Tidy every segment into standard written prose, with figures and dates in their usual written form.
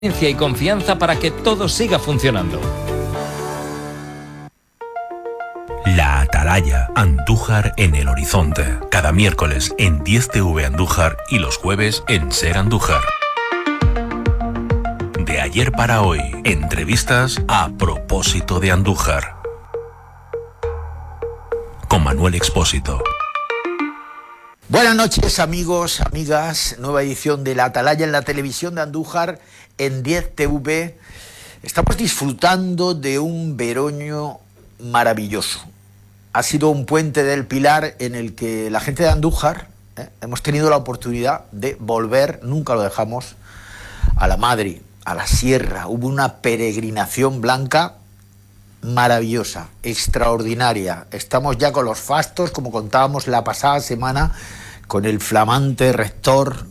y confianza para que todo siga funcionando. La Atalaya, Andújar en el horizonte. Cada miércoles en 10TV Andújar y los jueves en Ser Andújar. De ayer para hoy, entrevistas a propósito de Andújar. Con Manuel Expósito. Buenas noches, amigos, amigas. Nueva edición de La Atalaya en la televisión de Andújar en 10TV. Estamos disfrutando de un veroño maravilloso. Ha sido un puente del Pilar en el que la gente de Andújar hemos tenido la oportunidad de volver, nunca lo dejamos, a la Madre, a la Sierra. Hubo una peregrinación blanca maravillosa, extraordinaria. Estamos ya con los fastos, como contábamos la pasada semana, con el flamante rector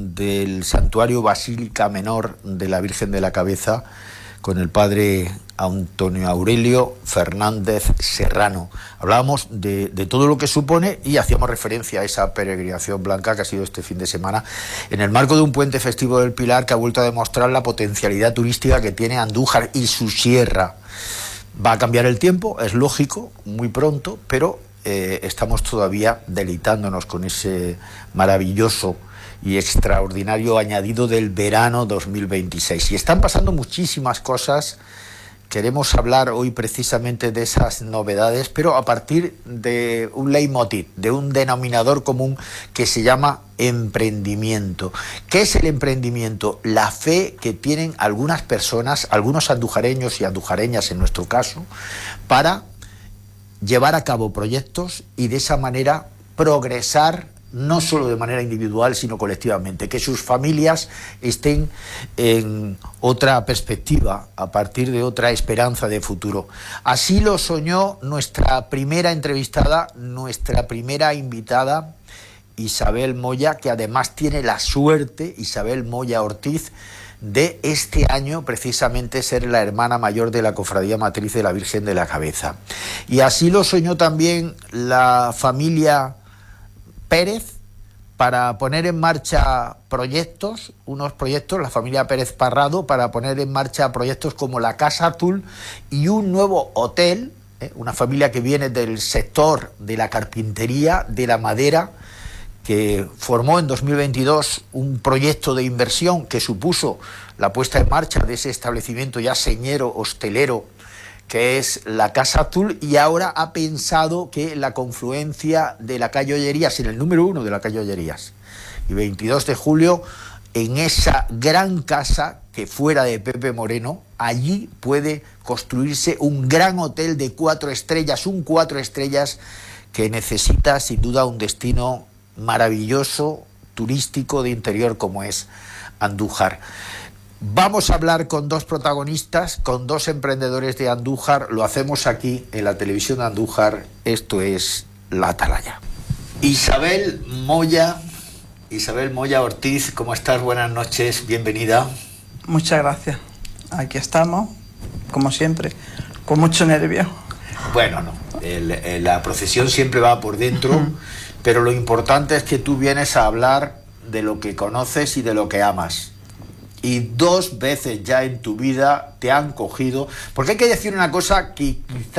del Santuario Basílica Menor de la Virgen de la Cabeza, con el padre Antonio Aurelio Fernández Serrano. Hablábamos de todo lo que supone y hacíamos referencia a esa peregrinación blanca que ha sido este fin de semana en el marco de un puente festivo del Pilar que ha vuelto a demostrar la potencialidad turística que tiene Andújar y su sierra. Va a cambiar el tiempo, es lógico, muy pronto, pero estamos todavía deleitándonos con ese maravilloso y extraordinario añadido del verano 2026. Y están pasando muchísimas cosas. Queremos hablar hoy precisamente de esas novedades, pero a partir de un leitmotiv, de un denominador común que se llama emprendimiento. ¿Qué es el emprendimiento? La fe que tienen algunas personas, algunos andujareños y andujareñas en nuestro caso, para llevar a cabo proyectos y de esa manera progresar, no solo de manera individual, sino colectivamente, que sus familias estén en otra perspectiva, a partir de otra esperanza de futuro. Así lo soñó nuestra primera entrevistada, nuestra primera invitada, Isabel Moya, que además tiene la suerte, Isabel Moya Ortiz, de este año precisamente ser la hermana mayor de la Cofradía Matriz de la Virgen de la Cabeza. Y así lo soñó también la familia Pérez, para poner en marcha proyectos, la familia Pérez Parrado, para poner en marcha proyectos como la Casa Azul y un nuevo hotel, una familia que viene del sector de la carpintería, de la madera, que formó en 2022 un proyecto de inversión que supuso la puesta en marcha de ese establecimiento ya señero, hostelero, que es la Casa Azul, y ahora ha pensado que la confluencia de la calle Ollerías, en el número 1 de la calle Ollerías, y 22 de julio, en esa gran casa que fuera de Pepe Moreno, allí puede construirse un gran hotel de 4 estrellas, un 4 estrellas que necesita sin duda un destino maravilloso, turístico de interior como es Andújar. Vamos a hablar con dos protagonistas, con dos emprendedores de Andújar. Lo hacemos aquí en la televisión de Andújar. Esto es La Atalaya. Isabel Moya Ortiz, ¿cómo estás? Buenas noches, bienvenida. Muchas gracias. Aquí estamos, como siempre, con mucho nervio. Bueno, no, la procesión siempre va por dentro, pero lo importante es que tú vienes a hablar de lo que conoces y de lo que amas. Y 2 veces ya en tu vida te han cogido, porque hay que decir una cosa que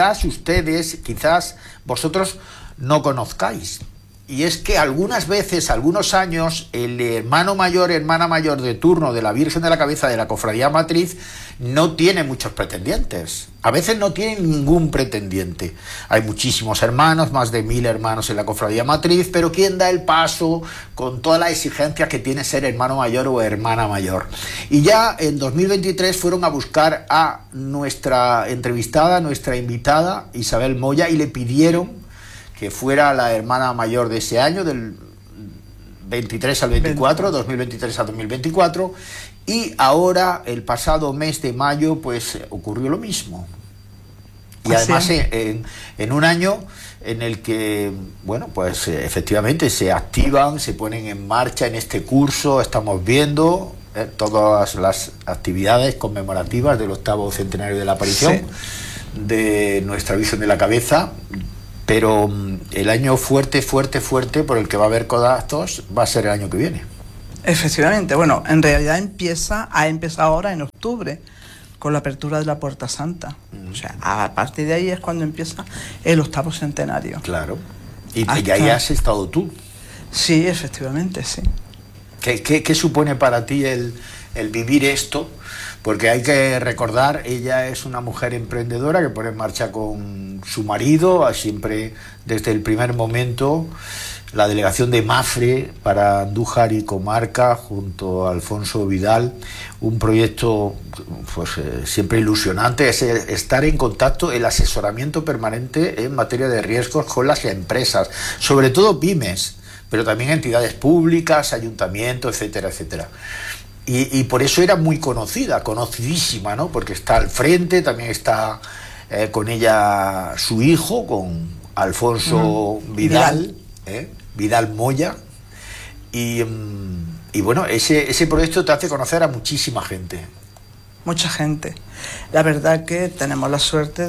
quizás vosotros no conozcáis, y es que algunas veces, algunos años, el hermana mayor de turno de la Virgen de la Cabeza de la Cofradía Matriz no tiene muchos pretendientes. A veces no tiene ningún pretendiente. Hay muchísimos hermanos, más de 1000 hermanos en la Cofradía Matriz, pero ¿quién da el paso con todas las exigencias que tiene ser hermano mayor o hermana mayor? Y ya en 2023 fueron a buscar a nuestra entrevistada, nuestra invitada, Isabel Moya, y le pidieron que fuera la hermana mayor de ese año, del 23 al 24, 2023 al 2024, y ahora, el pasado mes de mayo, pues ocurrió lo mismo. Y además en un año en el que, bueno, pues efectivamente se activan, se ponen en marcha en este curso, estamos viendo todas las actividades conmemorativas del 8º centenario de la aparición de nuestra Virgen de la Cabeza. Pero el año fuerte por el que va a haber codazos va a ser el año que viene. Efectivamente, bueno, en realidad ha empezado ahora en octubre con la apertura de la Puerta Santa. O sea, a partir de ahí es cuando empieza el 8º centenario. Claro. Y ahí has estado tú. Sí, efectivamente, sí. ¿Qué supone para ti el vivir esto? Porque hay que recordar, ella es una mujer emprendedora que pone en marcha con su marido, siempre desde el primer momento, la delegación de Mafre para Andújar y comarca, junto a Alfonso Vidal, un proyecto pues siempre ilusionante, es estar en contacto, el asesoramiento permanente en materia de riesgos con las empresas, sobre todo pymes, pero también entidades públicas, ayuntamientos, etcétera, etcétera. Y por eso era muy conocida, conocidísima, ¿no? Porque está al frente, también está con ella su hijo, con Alfonso Vidal. Vidal Moya, y bueno, ese proyecto te hace conocer a muchísima gente. Mucha gente. La verdad que tenemos la suerte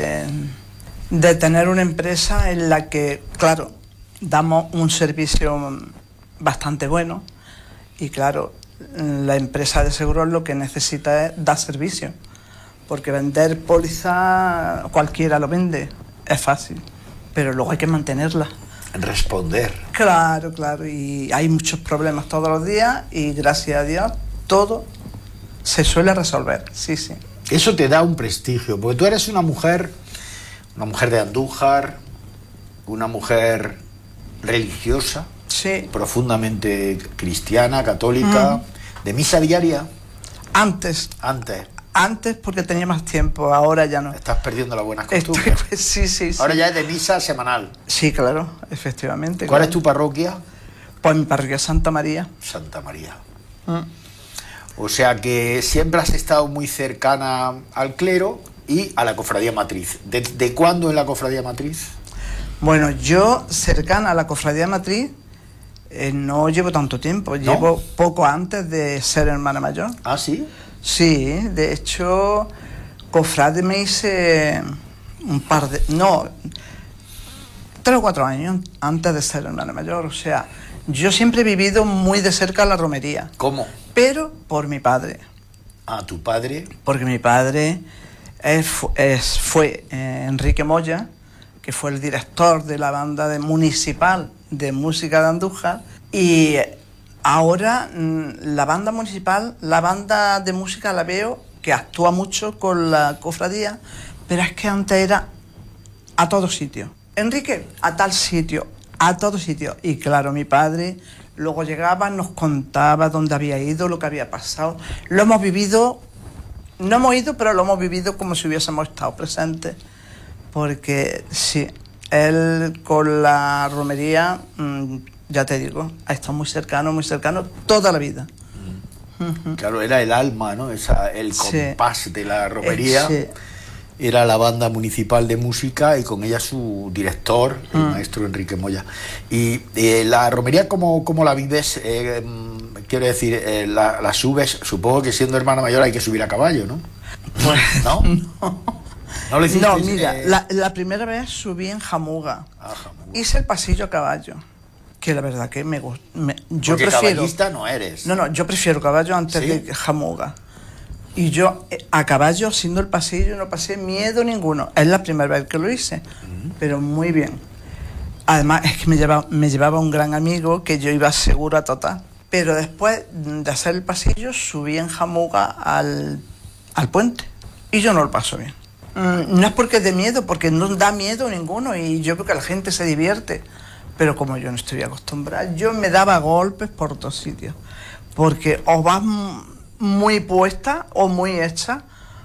de tener una empresa en la que, claro, damos un servicio bastante bueno y claro, la empresa de seguros lo que necesita es dar servicio, porque vender póliza cualquiera lo vende, es fácil, pero luego hay que mantenerla. Responder. Claro, y hay muchos problemas todos los días y gracias a Dios todo se suele resolver, sí. Eso te da un prestigio, porque tú eres una mujer de Andújar, una mujer religiosa, sí, profundamente cristiana, católica, de misa diaria. Antes porque tenía más tiempo, ahora ya no. Estás perdiendo las buenas costumbres. Sí. Ahora ya es de misa semanal. Sí, claro, efectivamente. ¿Cuál es tu parroquia? Pues mi parroquia es Santa María. Santa María. O sea que siempre has estado muy cercana al clero y a la cofradía matriz. ¿De cuándo en la cofradía matriz? Bueno, yo cercana a la cofradía matriz no llevo tanto tiempo. ¿No? Llevo poco antes de ser hermana mayor. ¿Ah, sí? Sí, de hecho, cofrade me hice 3 o 4 años antes de ser hermana mayor. O sea, yo siempre he vivido muy de cerca la romería. ¿Cómo? Pero por mi padre. ¿Ah, tu padre? Porque mi padre fue Enrique Moya, que fue el director de la banda municipal de música de Andújar, y ahora la banda municipal, la banda de música la veo que actúa mucho con la cofradía, pero es que antes era a todo sitio. Enrique, a tal sitio, a todo sitio. Y claro, mi padre luego llegaba, nos contaba dónde había ido, lo que había pasado. Lo hemos vivido, no hemos ido, pero lo hemos vivido como si hubiésemos estado presentes. Porque sí, él con la romería, ya te digo, ha estado muy cercano toda la vida. Claro, era el alma, ¿no? El compás de la romería. Era la banda municipal de música y con ella su director, el maestro Enrique Moya. Y la romería, ¿cómo la vives? Quiero decir, la subes, supongo que siendo hermana mayor hay que subir a caballo, ¿no? Pues, ¿no? ¿No lo hiciste? No, mira, la primera vez subí en Jamuga. Jamuga. Hice el pasillo a caballo, que la verdad que me gusta. Yo porque prefiero, caballista no eres. No, yo prefiero caballo antes de Jamuga. Y yo a caballo, haciendo el pasillo, no pasé miedo ninguno. Es la primera vez que lo hice, pero muy bien. Además, es que me llevaba un gran amigo que yo iba seguro a total. Pero después de hacer el pasillo, subí en Jamuga al puente. Y yo no lo paso bien. No es porque de miedo, porque no da miedo ninguno. Y yo creo que la gente se divierte. Pero como yo no estoy acostumbrada, yo me daba golpes por todos sitios. Porque o vas muy puesta o muy hecha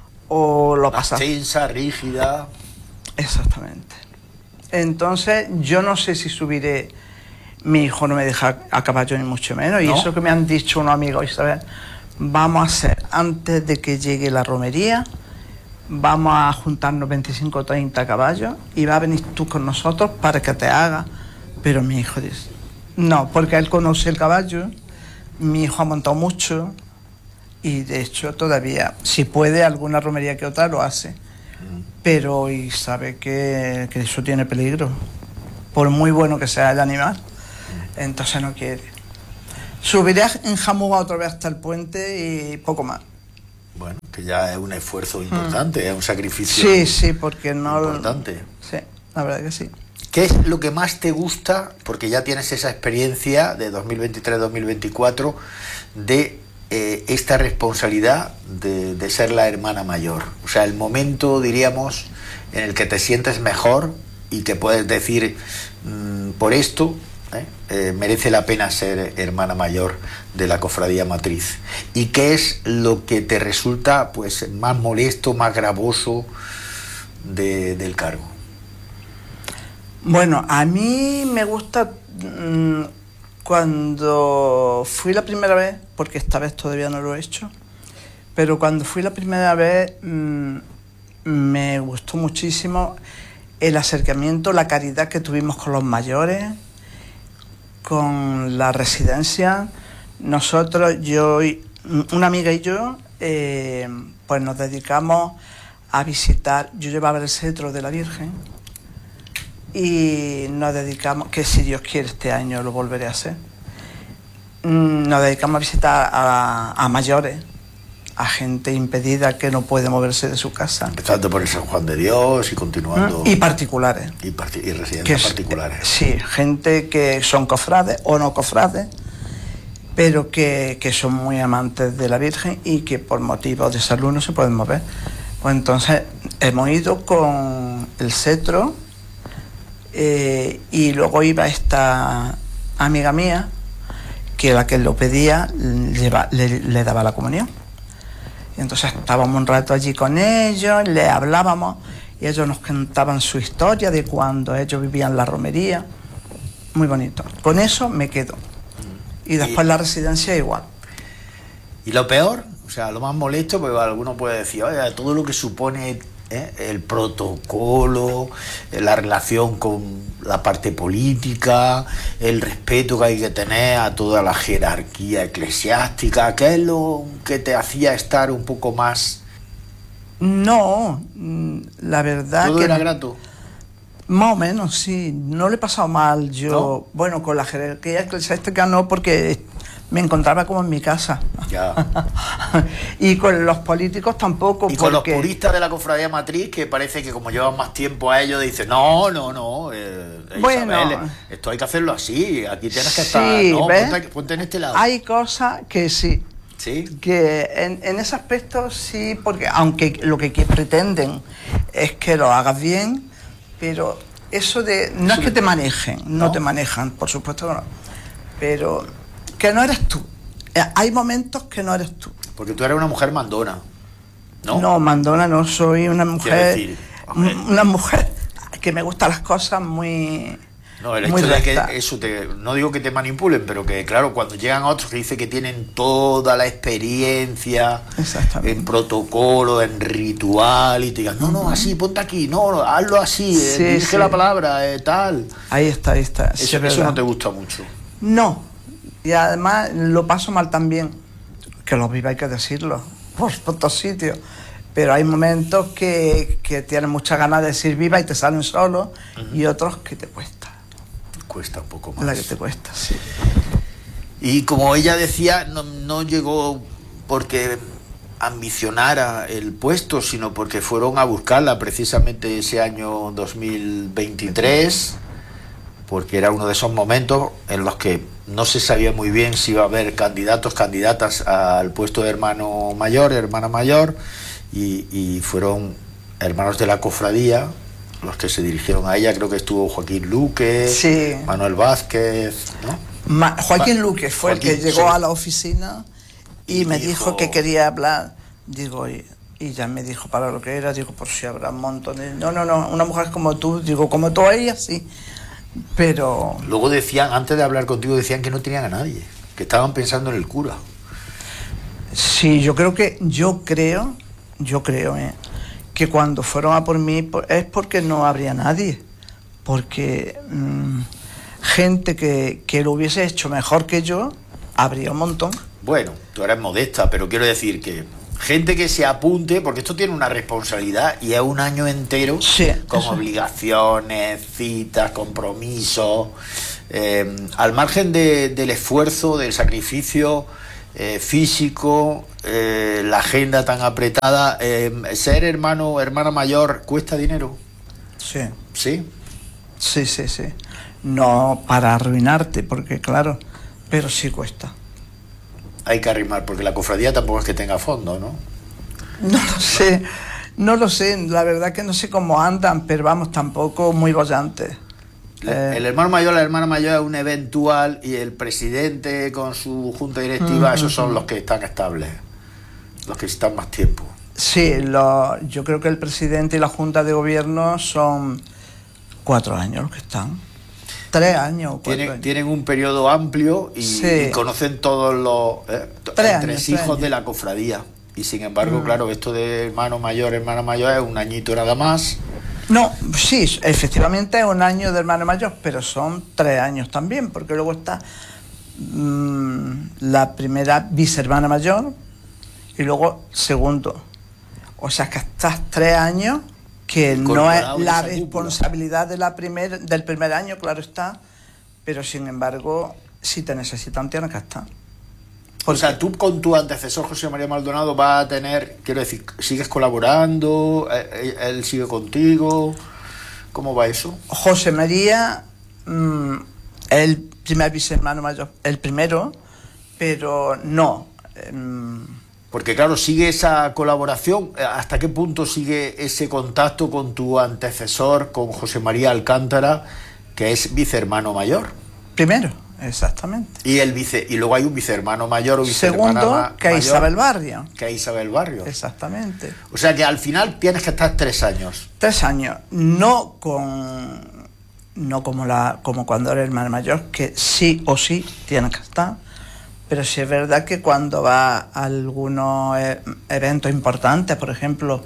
o lo pasas. Tensa, rígida. Exactamente. Entonces yo no sé si subiré. Mi hijo no me deja a caballo ni mucho menos. ¿No? Y eso que me han dicho unos amigos, Isabel, vamos a hacer antes de que llegue la romería, vamos a juntarnos 25 o 30 caballos y va a venir tú con nosotros para que te haga. Pero mi hijo dice no, porque él conoce el caballo, mi hijo ha montado mucho. Y de hecho todavía, si puede, alguna romería que otra lo hace. Pero y sabe que eso tiene peligro, por muy bueno que sea el animal. Entonces no quiere. Subiré en Jamuga otra vez hasta el puente y poco más. Bueno, que ya es un esfuerzo importante, es un sacrificio Sí, porque no... importante. Sí, la verdad que sí. ¿Qué es lo que más te gusta, porque ya tienes esa experiencia de 2023-2024, de esta responsabilidad de ser la hermana mayor? O sea, el momento, diríamos, en el que te sientes mejor y que puedes decir, por esto merece la pena ser hermana mayor de la cofradía matriz. ¿Y qué es lo que te resulta pues más molesto, más gravoso del cargo? Bueno, a mí me gusta cuando fui la primera vez, porque esta vez todavía no lo he hecho, pero cuando fui la primera vez me gustó muchísimo el acercamiento, la caridad que tuvimos con los mayores, con la residencia. Nosotros, una amiga y yo, pues nos dedicamos a visitar. Yo llevaba el cetro de la Virgen y nos dedicamos, que si Dios quiere este año lo volveré a hacer, nos dedicamos a visitar a mayores, a gente impedida que no puede moverse de su casa. Empezando por el San Juan de Dios y continuando... Y particulares. Y residentes particulares. Sí, gente que son cofrades o no cofrades, pero que son muy amantes de la Virgen y que por motivos de salud no se pueden mover. Pues entonces hemos ido con el cetro y luego iba esta amiga mía, que la que lo pedía le daba la comunión. Y entonces estábamos un rato allí con ellos, le hablábamos y ellos nos contaban su historia de cuando ellos vivían la romería. Muy bonito. Con eso me quedo. Y después la residencia igual. ¿Y lo peor? O sea, lo más molesto, pues alguno puede decir, oye, todo lo que supone el protocolo, la relación con la parte política, el respeto que hay que tener a toda la jerarquía eclesiástica, ¿qué es lo que te hacía estar un poco más? No, la verdad ¿Todo que era grato? Más o menos, sí. No le he pasado mal yo. ¿No? Bueno, con la jerarquía eclesiástica no, porque me encontraba como en mi casa. Ya. Y con los políticos tampoco. Y con los puristas de la cofradía matriz, que parece que como llevan más tiempo a ellos, dicen, no, bueno, Isabel, esto hay que hacerlo así, aquí tienes que sí, estar, no, ¿ves? ponte en este lado. Hay cosas que sí. ¿Sí? Que en ese aspecto sí, porque aunque lo que pretenden es que lo hagas bien, pero eso de... No es que te manejen, no te manejan, por supuesto que no, pero que no eres tú. Hay momentos que no eres tú. Porque tú eres una mujer mandona, ¿no? No, mandona no, soy una mujer... Decir, una mujer que me gustan las cosas muy... No, el hecho de que eso no digo que te manipulen, pero que claro, cuando llegan otros que dicen que tienen toda la experiencia en protocolo, en ritual, y te digan, no, así, ponte aquí, no, hazlo así, dirige la palabra, tal. Ahí está. Eso no te gusta mucho. No, y además lo paso mal también, que lo viva hay que decirlo, por todos sitios. Pero hay momentos que tienes muchas ganas de decir viva y te salen solos, y otros que te cuesta. Cuesta un poco más. La que te cuesta, sí. Y como ella decía, no llegó porque ambicionara el puesto, sino porque fueron a buscarla precisamente ese año 2023, porque era uno de esos momentos en los que no se sabía muy bien si iba a haber candidatas al puesto de hermana mayor, y fueron hermanos de la cofradía los que se dirigieron a ella. Creo que estuvo Joaquín Luque, sí. Manuel Vázquez, ¿no? Joaquín Luque fue el que llegó a la oficina y me dijo que quería hablar. Digo, y ya me dijo para lo que era. Digo, por si habrá un montón de... No, una mujer como tú. Digo, como tú a ella, sí. Pero... Luego decían, antes de hablar contigo, decían que no tenían a nadie, que estaban pensando en el cura. Sí, yo creo, que cuando fueron a por mí es porque no habría nadie, porque gente que lo hubiese hecho mejor que yo, habría un montón. Bueno, tú eres modesta, pero quiero decir que gente que se apunte, porque esto tiene una responsabilidad y es un año entero, sí, con obligaciones, citas, compromisos, Al margen del esfuerzo, del sacrificio físico, la agenda tan apretada, ser hermano o hermana mayor cuesta dinero. Sí. ¿Sí? Sí. No para arruinarte, porque claro, pero sí cuesta. Hay que arrimar, porque la cofradía tampoco es que tenga fondo, ¿no? No lo sé, la verdad que no sé cómo andan, pero vamos, tampoco muy bollantes. El hermano mayor, la hermana mayor es un eventual, y el presidente con su junta directiva, esos son los que están estables, los que están más tiempo. Sí, yo creo que el presidente y la junta de gobierno son 4 años los que están. 3 años o 4 años. Tienen un periodo amplio y conocen todos los entresijos de la cofradía. Y sin embargo, claro, esto de hermano mayor, hermana mayor es un añito nada más. No, sí, efectivamente es un año de hermano mayor, pero son 3 años también, porque luego está la primera vicehermana mayor y luego segundo. O sea que estás 3 años, que no es la responsabilidad de del primer año, claro está, pero sin embargo, si te necesitan, tienes que estar. O sea, tú con tu antecesor José María Maldonado vas a tener, quiero decir, ¿sigues colaborando? ¿Él sigue contigo? ¿Cómo va eso? José María, el primer vicehermano mayor, el primero, pero no. Porque claro, sigue esa colaboración. ¿Hasta qué punto sigue ese contacto con tu antecesor, con José María Alcántara, que es vicehermano mayor? Primero, exactamente. Y luego hay un vicehermano mayor o vicehermana segundo, que es Isabel Barrio. Que es Isabel Barrio. Exactamente. O sea que al final tienes que estar 3 años. 3 años. No como cuando eres hermano mayor, que sí o sí tienes que estar. Pero sí es verdad que cuando va a algunos eventos importantes, por ejemplo,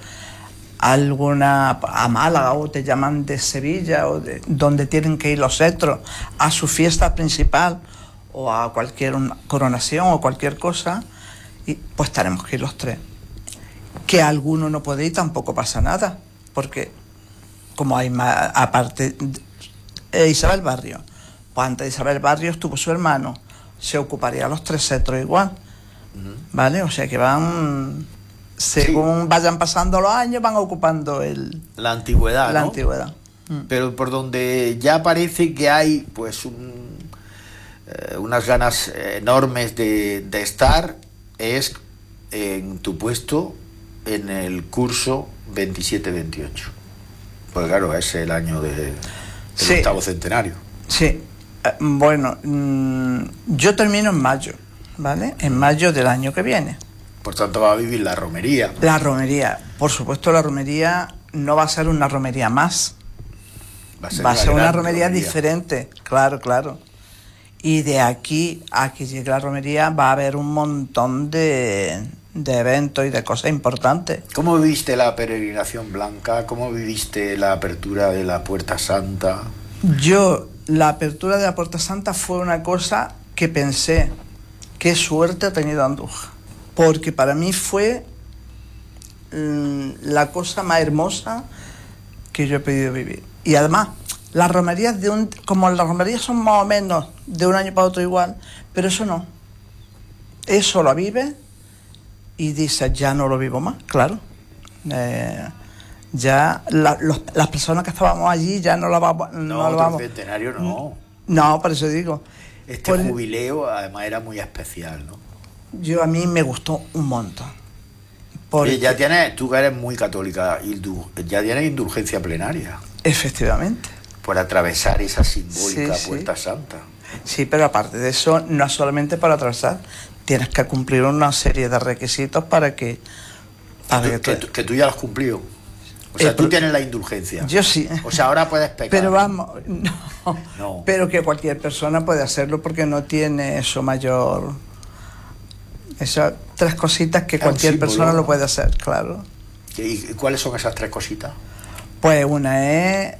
a Málaga, o te llaman de Sevilla, o donde tienen que ir los cetros, a su fiesta principal, o a cualquier coronación o cualquier cosa, y pues tenemos que ir los 3. Que alguno no puede ir, tampoco pasa nada, porque como hay más, aparte, Isabel Barrio, pues antes de Isabel Barrio estuvo su hermano, se ocuparía los 3 cetros igual, ¿vale? O sea que van, según vayan pasando los años, van ocupando la antigüedad, la ¿no? antigüedad. Pero por donde ya parece que hay pues unas ganas enormes de estar es en tu puesto en el curso 27-28. Pues claro, es el año del octavo centenario. Sí. Bueno, yo termino en mayo, ¿vale? En mayo del año que viene. Por tanto, va a vivir la romería. La romería. Por supuesto, la romería no va a ser una romería más. Va a ser una romería diferente, claro. Y de aquí a que llegue la romería va a haber un montón de eventos y de cosas importantes. ¿Cómo viviste la peregrinación blanca? ¿Cómo viviste la apertura de la Puerta Santa? La apertura de la Puerta Santa fue una cosa que pensé, qué suerte ha tenido Andújar, porque para mí fue la cosa más hermosa que yo he podido vivir. Y además, las romerías como las romerías son más o menos de un año para otro igual, pero eso no. Eso lo vives y dices, ya no lo vivo más, claro. Ya las personas que estábamos allí ya no lo vamos. No lo vamos. Centenario no. No, por eso digo. Jubileo además era muy especial, ¿no? A mí me gustó un montón. Oye, tú que eres muy católica, ya tienes indulgencia plenaria. Efectivamente. Por atravesar esa simbólica Puerta Santa. Sí, pero aparte de eso, no es solamente para atravesar, tienes que cumplir una serie de requisitos para que tú ya lo has cumplido. O sea, tú tienes la indulgencia. Yo sí. O sea, ahora puedes pecar. Pero vamos, no. Pero que cualquier persona puede hacerlo porque no tiene eso mayor. Esas 3 cositas que cualquier persona lo puede hacer, claro. ¿Y cuáles son esas 3 cositas? Pues una es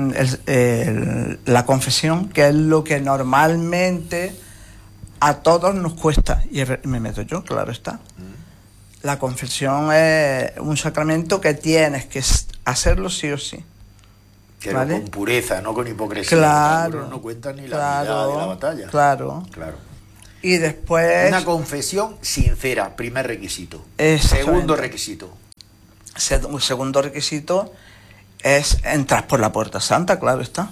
la confesión, que es lo que normalmente a todos nos cuesta. Y me meto yo, claro está. La confesión es un sacramento que tienes que hacerlo sí o sí. Pero ¿vale? con pureza, no con hipocresía. Claro. Algunos no cuentan ni la vida de la batalla. Claro. Claro. Y después... Una confesión sincera, primer requisito. Exactamente. Segundo requisito. Segundo requisito es entrar por la puerta santa, claro está.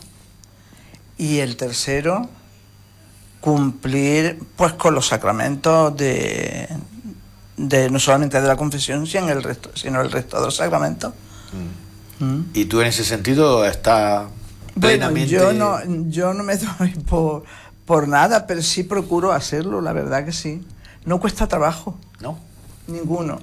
Y el tercero, cumplir pues con los sacramentos de no solamente de la confesión, sino el resto de los sacramentos. Y tú en ese sentido estás plenamente... Bueno, yo no me doy por nada, pero sí procuro hacerlo, la verdad que sí. No cuesta trabajo. ¿No? Ninguno.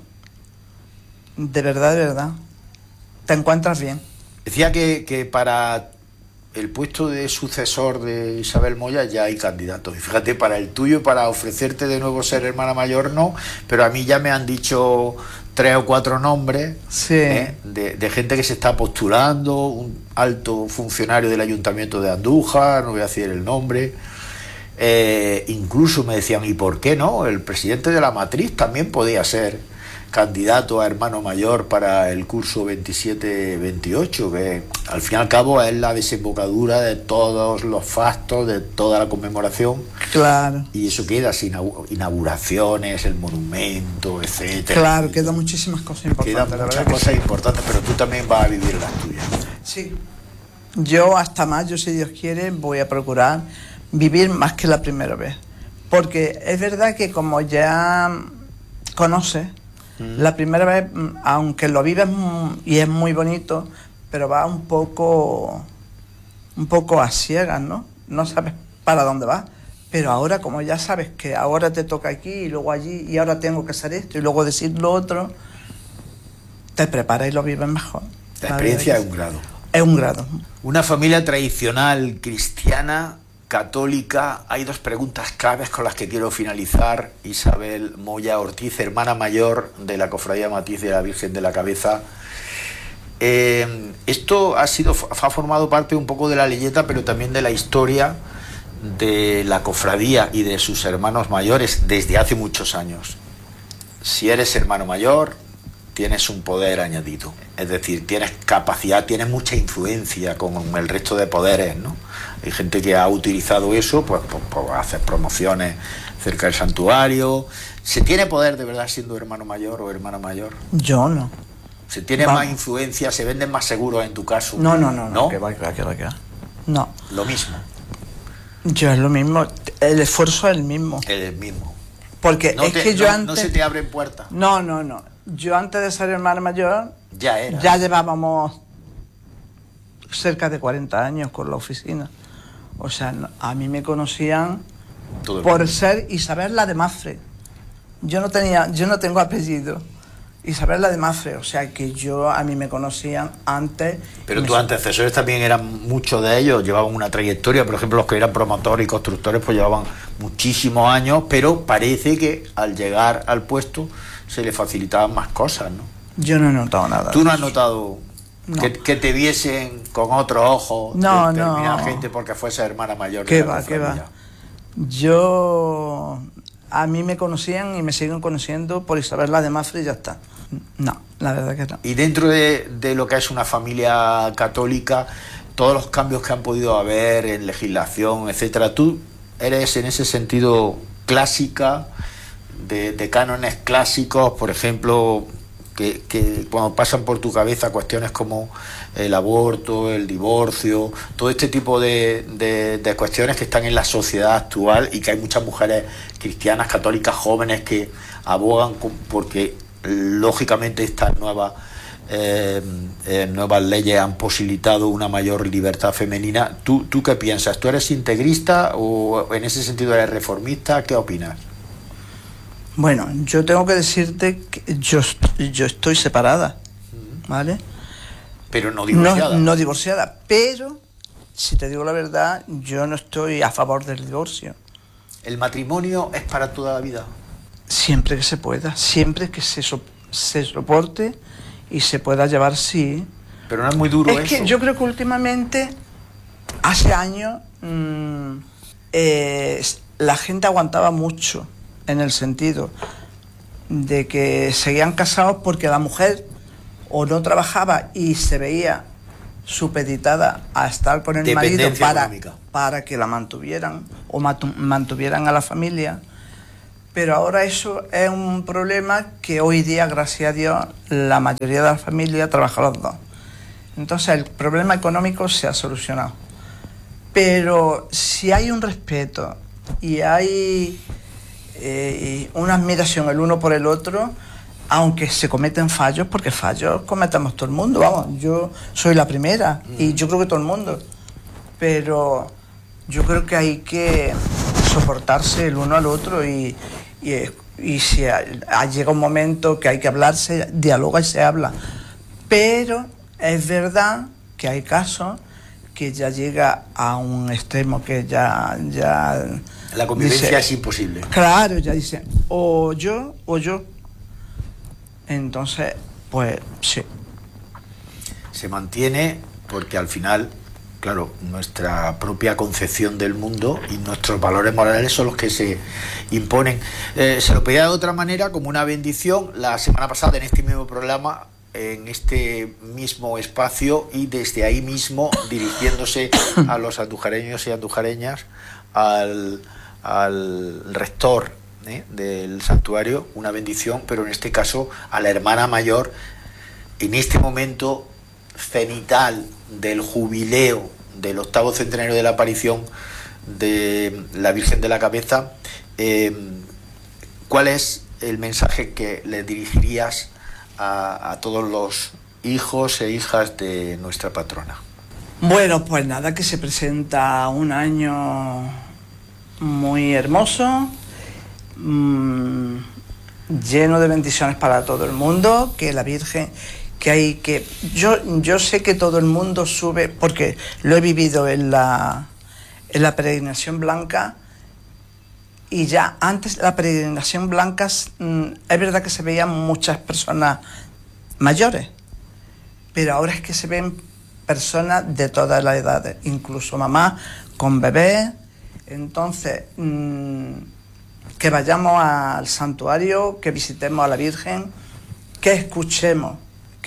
De verdad. Te encuentras bien. Decía que para el puesto de sucesor de Isabel Moya ya hay candidatos. Y fíjate, para el tuyo, para ofrecerte de nuevo ser hermana mayor, no. Pero a mí ya me han dicho 3 o 4 nombres, sí, de gente que se está postulando, un alto funcionario del Ayuntamiento de Andújar, no voy a decir el nombre. Incluso me decían, ¿y por qué no? El presidente de la Matriz también podía ser candidato a hermano mayor para el curso 27-28, que al fin y al cabo es la desembocadura de todos los fastos, de toda la conmemoración. Claro. Y eso queda sin inauguraciones, el monumento, etcétera. Claro, quedan muchísimas cosas importantes. Quedan muchas cosas importantes, pero tú también vas a vivir las tuyas. Sí. Yo hasta mayo, si Dios quiere, voy a procurar vivir más que la primera vez. Porque es verdad que como ya conoces, la primera vez, aunque lo vives y es muy bonito, pero va un poco a ciegas, ¿no? No sabes para dónde vas. Pero ahora, como ya sabes que ahora te toca aquí y luego allí y ahora tengo que hacer esto y luego decir lo otro, te preparas y lo vives mejor. La experiencia es un grado. Es un grado. Una familia tradicional cristiana, católica. Hay 2 preguntas claves con las que quiero finalizar. Isabel Moya Ortiz, hermana mayor de la Cofradía Matiz de la Virgen de la Cabeza. Esto ha formado parte un poco de la leyenda, pero también de la historia de la cofradía y de sus hermanos mayores desde hace muchos años. Si eres hermano mayor, tienes un poder añadido, es decir, tienes capacidad, tienes mucha influencia con el resto de poderes, ¿no? Hay gente que ha utilizado eso, pues hacer promociones cerca del santuario. ¿Se tiene poder de verdad siendo hermano mayor o hermana mayor? Yo no. ¿Se tiene más influencia? ¿Se venden más seguros en tu caso? No. Que va. No. Lo mismo. Yo es lo mismo. El esfuerzo es el mismo. El mismo. Porque es que yo antes... No se te abren puertas. No. Yo antes de ser hermana mayor... Ya llevábamos cerca de 40 años con la oficina. O sea, a mí me conocían por ser Isabel la de Mafre. Yo no tengo apellido. Isabel la de Mafre, o sea que a mí me conocían antes. Pero tus antecesores también muchos de ellos llevaban una trayectoria. Por ejemplo, los que eran promotores y constructores pues llevaban muchísimos años, pero parece que al llegar al puesto se les facilitaban más cosas, ¿no? Yo no he notado nada. ¿Tú no has notado que te viesen con otros ojos determinada gente porque fuese hermana mayor? ¿Qué va? A mí me conocían y me siguen conociendo por Isabel la de Mafre y ya está. No, la verdad que no. Y dentro de lo que es una familia católica, todos los cambios que han podido haber en legislación, etcétera, ¿tú eres en ese sentido clásica, de cánones clásicos, por ejemplo, que cuando pasan por tu cabeza cuestiones como el aborto, el divorcio, todo este tipo de cuestiones que están en la sociedad actual y que hay muchas mujeres cristianas, católicas, jóvenes que abogan porque lógicamente estas nuevas leyes han posibilitado una mayor libertad femenina? ¿Tú qué piensas? ¿Tú eres integrista o en ese sentido eres reformista? ¿Qué opinas? Bueno, yo tengo que decirte que yo estoy separada, ¿vale? Pero no divorciada. No divorciada, pero, si te digo la verdad, yo no estoy a favor del divorcio. ¿El matrimonio es para toda la vida? Siempre que se pueda, siempre que se soporte y se pueda llevar, sí. Pero no es muy duro eso. Es que yo creo que últimamente, hace años, la gente aguantaba mucho, en el sentido de que seguían casados porque la mujer o no trabajaba y se veía supeditada a estar con el marido económica. para que la mantuvieran o mantuvieran a la familia. Pero ahora eso es un problema que hoy día, gracias a Dios, la mayoría de la familia trabaja los dos. Entonces el problema económico se ha solucionado. Pero si hay un respeto y hay una admiración el uno por el otro, aunque se cometen fallos, porque fallos cometemos todo el mundo, vamos, yo soy la primera y yo creo que todo el mundo, pero yo creo que hay que soportarse el uno al otro y si llega un momento que hay que hablar, se dialoga y se habla. Pero es verdad que hay casos que ya llega a un extremo que ya la convivencia dice, es imposible. Claro, ya dice, o yo o yo. Entonces, pues sí. Se mantiene porque al final, claro, nuestra propia concepción del mundo y nuestros valores morales son los que se imponen. Se lo pedía de otra manera, como una bendición, la semana pasada en este mismo programa, en este mismo espacio, y desde ahí mismo dirigiéndose a los andujareños y andujareñas, al rector del santuario, una bendición, pero en este caso a la hermana mayor, en este momento cenital del jubileo del 8º centenario de la aparición de la Virgen de la Cabeza. ¿Cuál es el mensaje que le dirigirías a todos los hijos e hijas de nuestra patrona? Bueno, pues nada, que se presenta un año muy hermoso, lleno de bendiciones para todo el mundo, que la Virgen, que hay que... Yo sé que todo el mundo sube, porque lo he vivido en la peregrinación blanca, y ya antes de la peregrinación blanca es verdad que se veían muchas personas mayores, pero ahora es que se ven personas de todas las edades, incluso mamás con bebés. Entonces, que vayamos al santuario, que visitemos a la Virgen, que escuchemos,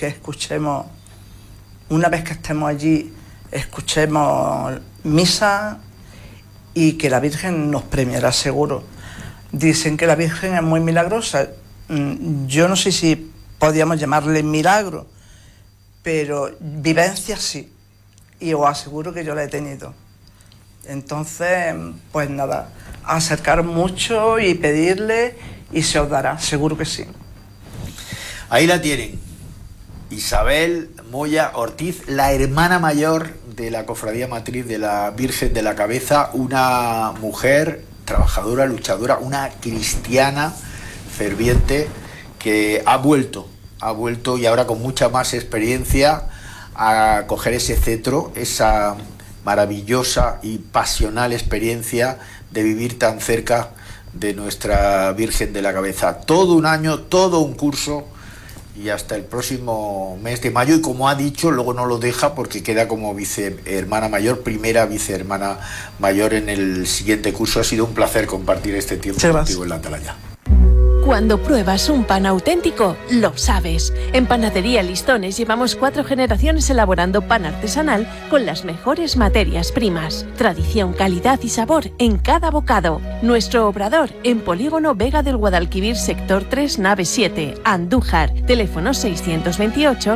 una vez que estemos allí, escuchemos misa, y que la Virgen nos premiará seguro. Dicen que la Virgen es muy milagrosa. Yo no sé si podríamos llamarle milagro, pero vivencia sí, y os aseguro que yo la he tenido. Entonces, pues nada, acercar mucho y pedirle, y se os dará, seguro que sí. Ahí la tienen, Isabel Moya Ortiz, la hermana mayor de la Cofradía Matriz de la Virgen de la Cabeza, una mujer trabajadora, luchadora, una cristiana ferviente que ha vuelto y ahora con mucha más experiencia a coger ese cetro, esa maravillosa y pasional experiencia de vivir tan cerca de nuestra Virgen de la Cabeza. Todo un año, todo un curso, y hasta el próximo mes de mayo, y como ha dicho, luego no lo deja porque queda como vicehermana mayor, primera vicehermana mayor en el siguiente curso. Ha sido un placer compartir este tiempo contigo en la Atalaya. Cuando pruebas un pan auténtico, lo sabes. En Panadería Listones llevamos 4 generaciones elaborando pan artesanal con las mejores materias primas. Tradición, calidad y sabor en cada bocado. Nuestro obrador en Polígono Vega del Guadalquivir, sector 3, nave 7, Andújar. Teléfono 628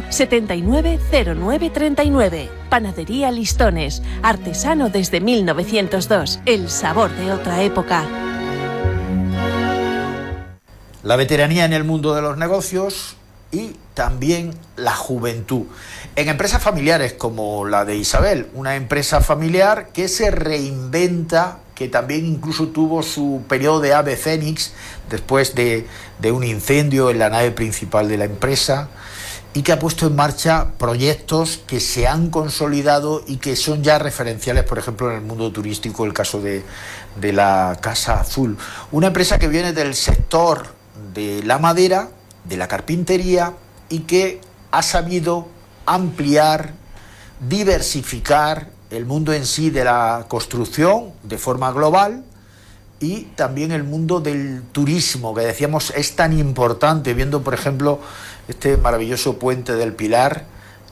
790939. Panadería Listones, artesano desde 1902. El sabor de otra época. La veteranía en el mundo de los negocios y también la juventud. En empresas familiares como la de Isabel, una empresa familiar que se reinventa, que también incluso tuvo su periodo de ave fénix después de un incendio en la nave principal de la empresa, y que ha puesto en marcha proyectos que se han consolidado y que son ya referenciales, por ejemplo, en el mundo turístico, el caso de la Casa Azul. Una empresa que viene del sector de la madera, de la carpintería, y que ha sabido ampliar, diversificar el mundo en sí de la construcción de forma global, y también el mundo del turismo, que decíamos es tan importante, viendo por ejemplo este maravilloso puente del Pilar,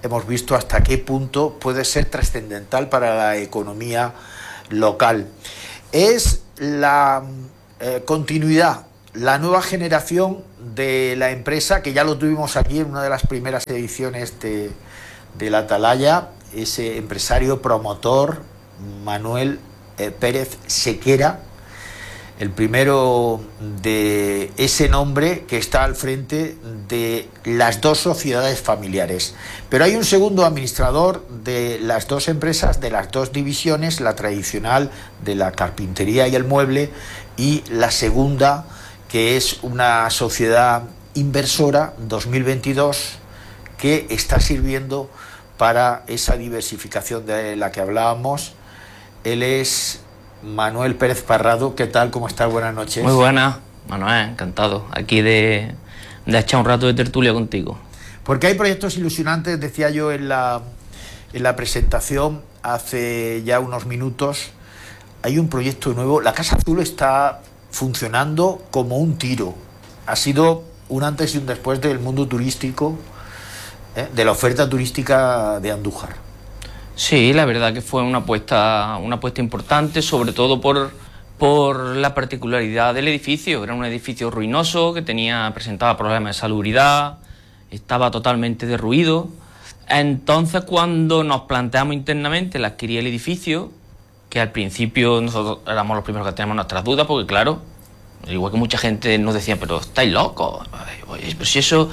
hemos visto hasta qué punto puede ser trascendental para la economía local. Es la continuidad, la nueva generación de la empresa, que ya lo tuvimos aquí en una de las primeras ediciones de la Atalaya, ese empresario promotor Manuel Pérez Sequera, el primero de ese nombre que está al frente de las dos sociedades familiares. Pero hay un segundo administrador de las dos empresas, de las dos divisiones, la tradicional de la carpintería y el mueble, y la segunda, que es una sociedad inversora 2022 que está sirviendo para esa diversificación de la que hablábamos. Él es Manuel Pérez Parrado. ¿Qué tal? ¿Cómo estás? Buenas noches. Muy buenas, Manuel, encantado aquí de echar un rato de tertulia contigo. Porque hay proyectos ilusionantes, decía yo en la presentación hace ya unos minutos. Hay un proyecto nuevo. La Casa Azul está funcionando como un tiro. Ha sido un antes y un después del mundo turístico, de la oferta turística de Andújar. Sí, la verdad que fue una apuesta importante, sobre todo por la particularidad del edificio. Era un edificio ruinoso que presentaba problemas de salubridad, estaba totalmente derruido. Entonces, cuando nos planteamos internamente el adquirir el edificio, que al principio nosotros éramos los primeros que teníamos nuestras dudas, porque claro, igual que mucha gente nos decía, pero estáis locos, pero si eso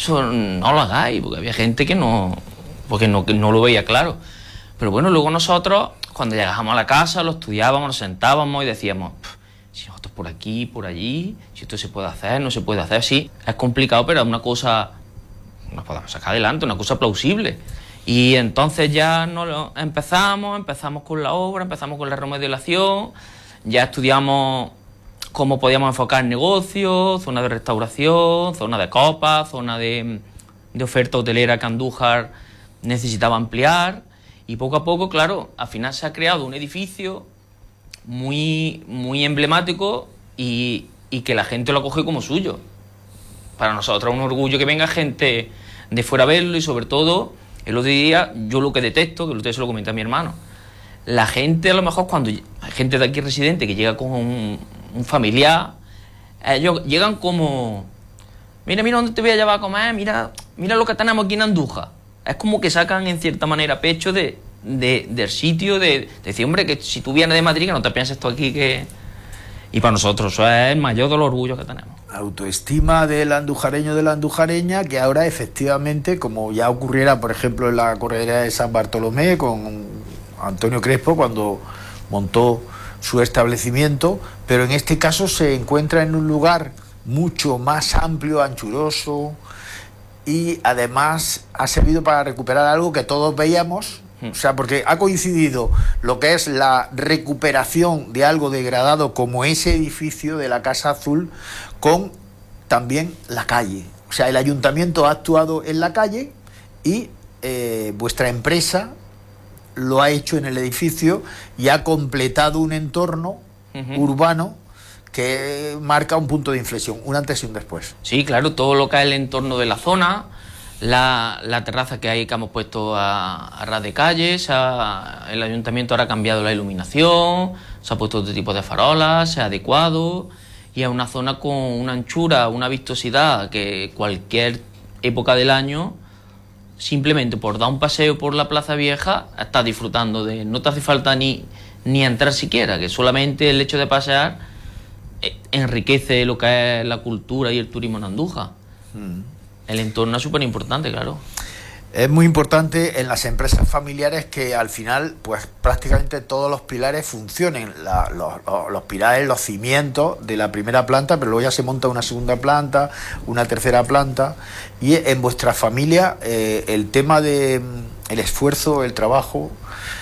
no lo hagáis, porque había gente que no lo veía claro. Pero bueno, luego nosotros, cuando llegábamos a la casa, lo estudiábamos, nos sentábamos y decíamos, si nosotros por aquí, por allí, si esto se puede hacer, no se puede hacer, sí, es complicado, pero es una cosa, nos podemos sacar adelante, una cosa plausible. Y entonces ya empezamos con la obra, empezamos con la remodelación, ya estudiamos cómo podíamos enfocar el negocio, zona de restauración, zona de copas, zona de oferta hotelera que Andújar necesitaba ampliar. Y poco a poco, claro, al final se ha creado un edificio muy, muy emblemático y que la gente lo coge como suyo. Para nosotros es un orgullo que venga gente de fuera a verlo y sobre todo, el otro día, yo lo que detesto, que usted se lo comenté a mi hermano, la gente a lo mejor cuando hay gente de aquí residente que llega con un familiar, ellos llegan como, mira dónde te voy a llevar a comer, mira lo que tenemos aquí en Andújar. Es como que sacan en cierta manera pecho del sitio, de decir, hombre, que si tú vienes de Madrid, que no te pienses esto aquí que... Y para nosotros eso es el mayor de los orgullos que tenemos. Autoestima del andujareño, de la andujareña, que ahora efectivamente, como ya ocurriera, por ejemplo, en la corredera de San Bartolomé con Antonio Crespo, cuando montó su establecimiento, pero en este caso se encuentra en un lugar mucho más amplio, anchuroso, y además ha servido para recuperar algo que todos veíamos, o sea, porque ha coincidido lo que es la recuperación de algo degradado como ese edificio de la Casa Azul con también la calle. O sea, el ayuntamiento ha actuado en la calle y vuestra empresa lo ha hecho en el edificio y ha completado un entorno urbano que marca un punto de inflexión, un antes y un después. Sí, claro, todo lo que es el entorno de la zona, la terraza que hemos puesto a ras de calles, el ayuntamiento ahora ha cambiado la iluminación, se ha puesto otro tipo de farolas, se ha adecuado y es una zona con una anchura, una vistosidad que cualquier época del año, simplemente por dar un paseo por la Plaza Vieja, estás disfrutando de... No te hace falta ni entrar siquiera, que solamente el hecho de pasear enriquece lo que es la cultura y el turismo en Andújar. El entorno es súper importante, claro. Es muy importante en las empresas familiares que al final, pues prácticamente todos los pilares funcionen. Los pilares, los cimientos de la primera planta, pero luego ya se monta una segunda planta, una tercera planta. Y en vuestra familia el tema de el esfuerzo, el trabajo,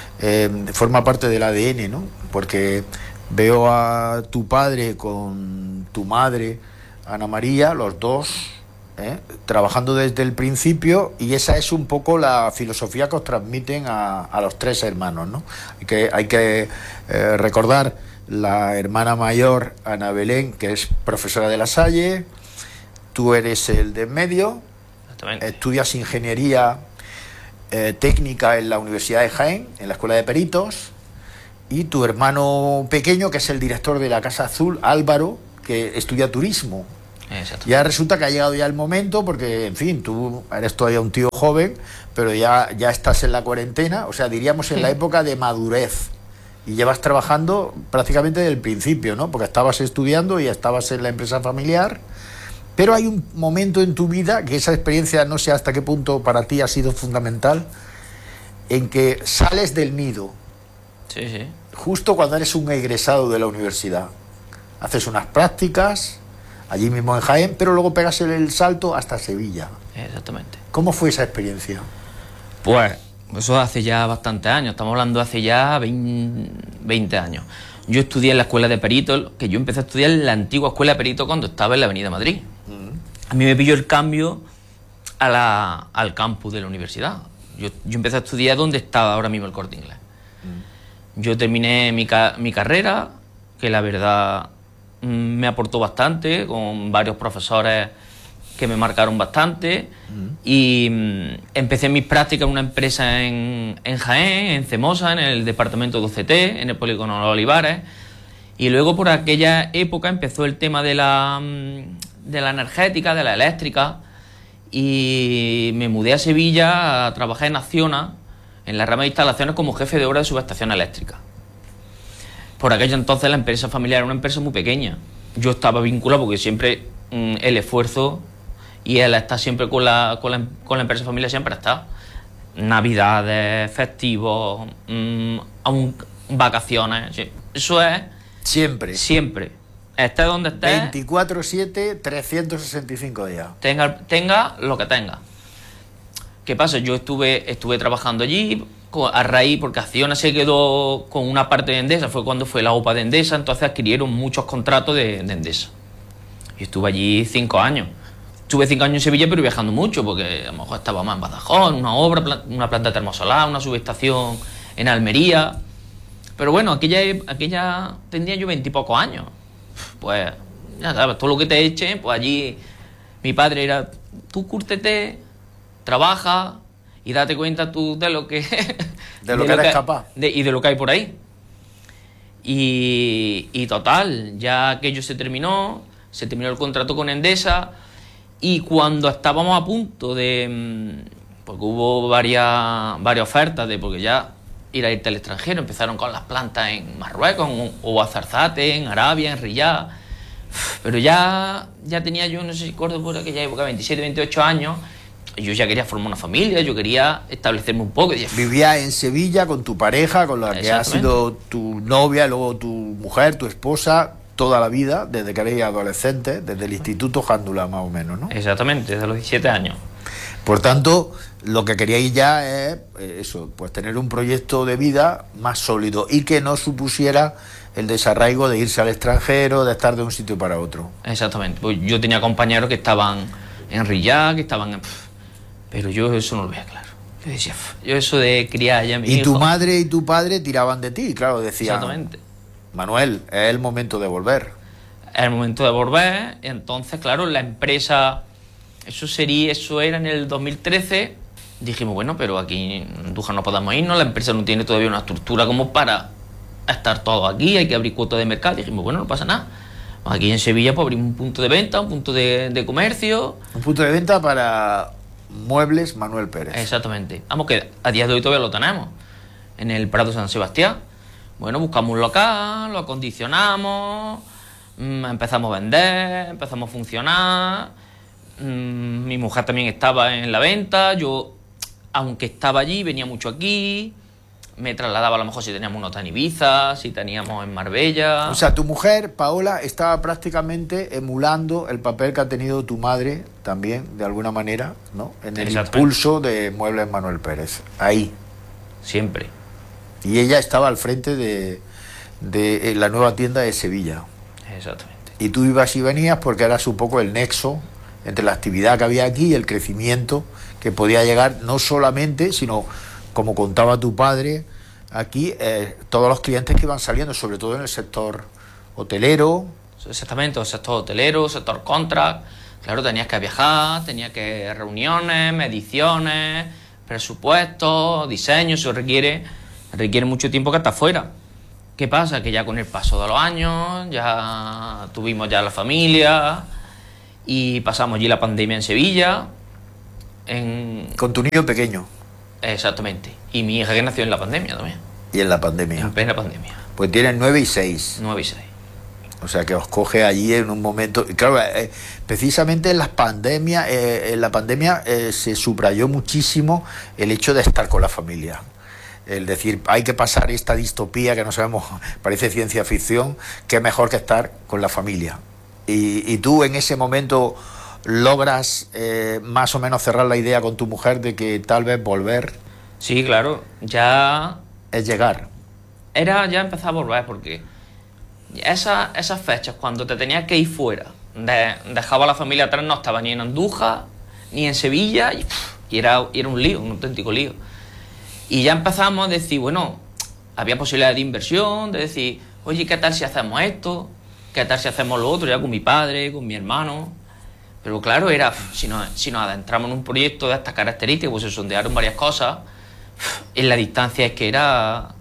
forma parte del ADN, ¿no? Porque veo a tu padre con tu madre, Ana María, los dos, trabajando desde el principio, y esa es un poco la filosofía que os transmiten a los tres hermanos, ¿no? Hay que recordar la hermana mayor, Ana Belén, que es profesora de La Salle, tú eres el de en medio, estudias ingeniería técnica en la Universidad de Jaén, en la Escuela de Peritos, y tu hermano pequeño, que es el director de la Casa Azul, Álvaro, que estudia turismo. Exacto. Ya resulta que ha llegado ya el momento, porque, en fin, tú eres todavía un tío joven, pero ya estás en la cuarentena, o sea, diríamos en la época de madurez, y llevas trabajando prácticamente desde el principio, ¿no? Porque estabas estudiando y estabas en la empresa familiar, pero hay un momento en tu vida, que esa experiencia no sé hasta qué punto para ti ha sido fundamental, en que sales del nido, Sí, sí. justo cuando eres un egresado de la universidad. Haces unas prácticas allí mismo en Jaén, pero luego pegas el salto hasta Sevilla. Exactamente. ¿Cómo fue esa experiencia? Pues eso hace ya bastantes años, estamos hablando de hace ya 20 años. Yo estudié en la Escuela de Peritos, que yo empecé a estudiar en la antigua Escuela de Peritos cuando estaba en la Avenida Madrid. A mí me pilló el cambio al campus de la universidad. Yo empecé a estudiar donde estaba ahora mismo el Corte Inglés. Yo terminé mi carrera, que la verdad me aportó bastante, con varios profesores que me marcaron bastante, y empecé mis prácticas en una empresa en Jaén, en Cemosa, en el departamento de UCT, en el polígono de Los Olivares, y luego por aquella época empezó el tema de la energética, de la eléctrica, y me mudé a Sevilla a trabajar en Acciona, en la rama de instalaciones, como jefe de obra de subestación eléctrica. Por aquello entonces la empresa familiar era una empresa muy pequeña. Yo estaba vinculado porque siempre el esfuerzo y el estar siempre con la empresa familiar siempre está. Navidades, festivos, vacaciones, sí. Eso es Siempre. siempre. Esté donde esté, 24/7, 365 días. tenga lo que tenga. ¿Qué pasa? Yo estuve trabajando allí a raíz, porque Acciona se quedó con una parte de Endesa, fue cuando fue la OPA de Endesa, entonces adquirieron muchos contratos de Endesa. Y estuve allí 5 años. Estuve 5 años en Sevilla, pero viajando mucho, porque a lo mejor estábamos en Badajoz, en una obra, una planta termosolar, una subestación en Almería. Pero bueno, aquella tenía yo 20 y pocos años. Pues, ya sabes, todo lo que te eche, pues allí mi padre era, tú cúrtete, trabaja y date cuenta tú de lo que De lo que eres capaz. y de lo que hay por ahí. Y total, ya aquello se terminó el contrato con Endesa, y cuando estábamos a punto de, porque hubo varias ofertas porque ya irte al extranjero, empezaron con las plantas en Marruecos, o Azarzate, en Arabia, en Riyadh, pero ya tenía yo, no sé si recuerdo por aquella época, 27, 28 años. Yo ya quería formar una familia, yo quería establecerme un poco. Vivía en Sevilla con tu pareja, con la que ha sido tu novia, luego tu mujer, tu esposa, toda la vida, desde que eres adolescente, desde el Instituto Jándula más o menos, ¿no? Exactamente, desde los 17 años. Por tanto, lo que queríais ya es eso, pues tener un proyecto de vida más sólido y que no supusiera el desarraigo de irse al extranjero, de estar de un sitio para otro. Exactamente, pues yo tenía compañeros que estaban en Riyadh, que estaban en... Pero yo eso no lo veía claro. Yo decía, yo eso de criar ya a mi hijo... Y tu madre y tu padre tiraban de ti, claro, decían... Exactamente. Manuel, es el momento de volver. Es el momento de volver, entonces, claro, la empresa... Eso era en el 2013. Dijimos, bueno, pero aquí en Andújar no podemos irnos, la empresa no tiene todavía una estructura como para estar todo aquí, hay que abrir cuotas de mercado. Dijimos, bueno, no pasa nada. Aquí en Sevilla pues abrimos un punto de venta, un punto de comercio. Un punto de venta para Muebles Manuel Pérez. Exactamente. Vamos, que a día de hoy todavía lo tenemos, en el Prado San Sebastián. Bueno, buscamos un local, lo acondicionamos, empezamos a vender, empezamos a funcionar. Mi mujer también estaba en la venta. Yo, aunque estaba allí, venía mucho aquí. Me trasladaba a lo mejor si teníamos una nota en Ibiza, si teníamos en Marbella. O sea, tu mujer, Paola, estaba prácticamente emulando el papel que ha tenido tu madre también, de alguna manera, ¿no? En el impulso de Muebles Manuel Pérez. Ahí. Siempre. Y ella estaba al frente de la nueva tienda de Sevilla. Exactamente. Y tú ibas y venías porque eras un poco el nexo entre la actividad que había aquí y el crecimiento que podía llegar, no solamente, sino, como contaba tu padre, aquí todos los clientes que iban saliendo, sobre todo en el sector hotelero. Exactamente, el sector hotelero, sector contract. Claro, tenías que viajar, tenías que reuniones, mediciones, presupuestos, diseño, eso requiere mucho tiempo que está fuera. ¿Qué pasa? Que ya con el paso de los años, ya tuvimos ya la familia y pasamos allí la pandemia en Sevilla. Con tu niño pequeño. Exactamente. Y mi hija que nació en la pandemia también. Y en la pandemia. En plena pandemia. Pues tienen 9 y 6. 9 y 6. O sea, que os coge allí en un momento... Claro, precisamente en la pandemia se subrayó muchísimo el hecho de estar con la familia. El decir, hay que pasar esta distopía que no sabemos, parece ciencia ficción, que es mejor que estar con la familia. Y tú en ese momento logras más o menos cerrar la idea con tu mujer de que tal vez volver... Sí, claro, ya... Es llegar. Ya empezar a volver, porque esas fechas, cuando te tenías que ir fuera, dejaba a la familia atrás, no estaba ni en Andújar, ni en Sevilla, y era un lío, un auténtico lío. Y ya empezamos a decir, bueno, había posibilidad de inversión, de decir, oye, ¿qué tal si hacemos esto? ¿Qué tal si hacemos lo otro? Ya con mi padre, con mi hermano. Pero claro, si nos adentramos en un proyecto de estas características, pues se sondearon varias cosas, en la distancia es que era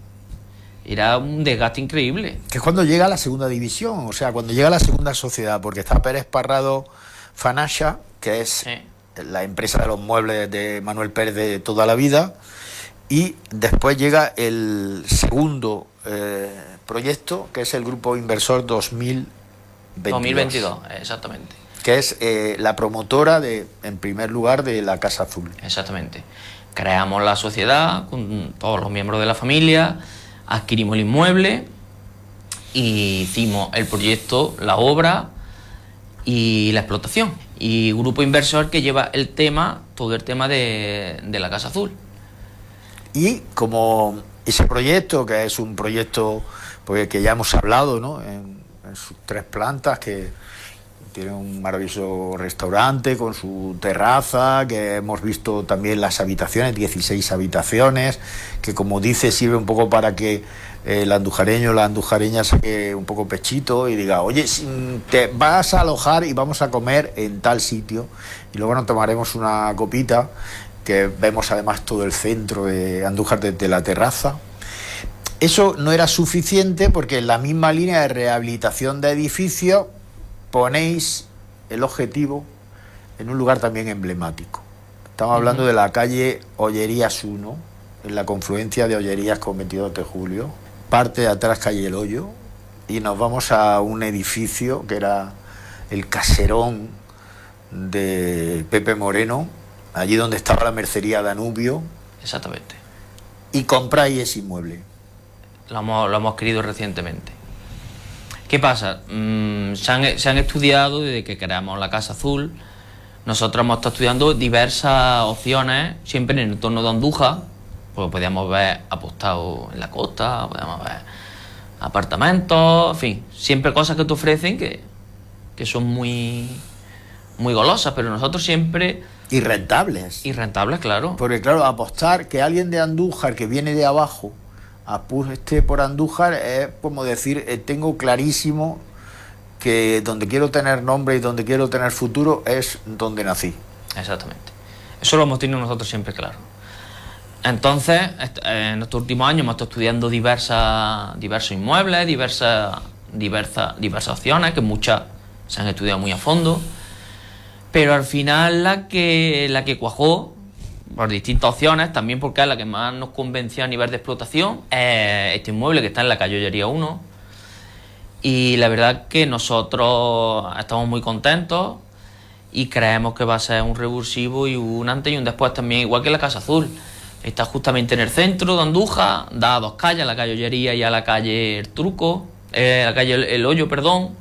un desgaste increíble. Que es cuando llega a la segunda división, o sea, cuando llega a la segunda sociedad, porque está Pérez Parrado Fanasha, que es la empresa de los muebles de Manuel Pérez de toda la vida, y después llega el segundo proyecto, que es el Grupo Inversor 2022, exactamente. Que es la promotora, en primer lugar, de la Casa Azul. Exactamente. Creamos la sociedad con todos los miembros de la familia, adquirimos el inmueble y hicimos el proyecto, la obra y la explotación. Y Grupo Inversor que lleva todo el tema de la Casa Azul. Y como ese proyecto, que es un proyecto que ya hemos hablado, ¿no? en sus 3 plantas, que tiene un maravilloso restaurante con su terraza, que hemos visto también las habitaciones, 16 habitaciones, que como dice sirve un poco para que el andujareño o la andujareña saque un poco pechito y diga, oye, te vas a alojar y vamos a comer en tal sitio, y luego nos tomaremos una copita, que vemos además todo el centro de Andújar desde la terraza. Eso no era suficiente porque en la misma línea de rehabilitación de edificios ponéis el objetivo en un lugar también emblemático. Estamos hablando de la calle Ollerías 1, en la confluencia de Ollerías con 22 de julio, parte de atrás calle El Hoyo, y nos vamos a un edificio que era el caserón de Pepe Moreno, allí donde estaba la mercería Danubio. Exactamente. Y compráis ese inmueble. Lo hemos adquirido recientemente. ¿Qué pasa? Se han estudiado desde que creamos la Casa Azul. Nosotros hemos estado estudiando diversas opciones, siempre en el entorno de Andújar, pues podíamos ver apostado en la costa, podíamos ver apartamentos, en fin, siempre cosas que te ofrecen que son muy, muy golosas, pero nosotros siempre... Y rentables. Y rentables, claro. Porque claro, apostar que alguien de Andújar que viene de abajo apueste por Andújar es como decir, tengo clarísimo que donde quiero tener nombre y donde quiero tener futuro es donde nací. Exactamente. Eso lo hemos tenido nosotros siempre claro. Entonces, en estos últimos años hemos estado estudiando diversos inmuebles, diversas opciones, que muchas se han estudiado muy a fondo, pero al final la que cuajó, por distintas opciones, también porque es la que más nos convenció a nivel de explotación, es este inmueble que está en la calle Ollería 1. Y la verdad que nosotros estamos muy contentos y creemos que va a ser un revulsivo y un antes y un después también, igual que la Casa Azul. Está justamente en el centro de Andújar, da a 2 calles, a la calle Ollería y a la calle la calle El Hoyo, perdón.